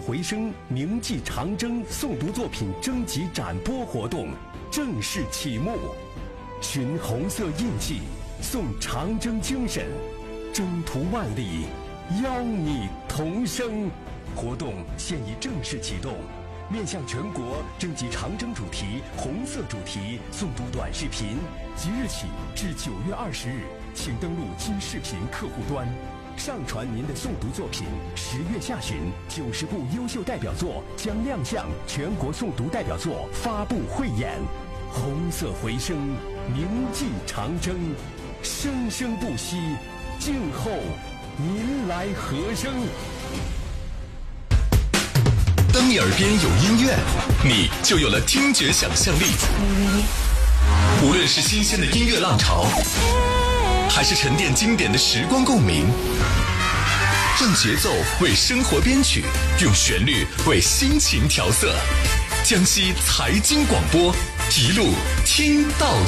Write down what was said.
回声铭记长征诵读作品征集展播活动正式启幕，寻红色印记，颂长征精神，征途万里，邀你同声。活动现已正式启动，面向全国征集长征主题、红色主题诵读短视频，即日起至9月20日，请登录金视频客户端，上传您的诵读作品。10月下旬，90部优秀代表作将亮相全国诵读代表作发布汇演。红色回声，铭记长征，生生不息，静候您来和声。 当你耳边有音乐，你就有了听觉想象力。无论是新鲜的音乐浪潮，还是沉淀经典的时光共鸣，用节奏为生活编曲，用旋律为心情调色。江西财经广播，一路听到